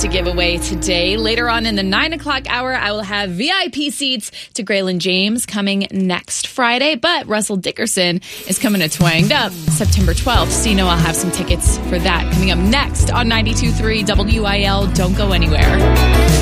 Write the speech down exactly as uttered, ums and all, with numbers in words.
to give away today. Later on in the nine o'clock hour, I will have V I P seats to Graylin James coming next Friday. But Russell Dickerson is coming to Twanged Up September twelfth. So you know I'll have some tickets for that coming up next on ninety-two point three W I L. Don't go anywhere.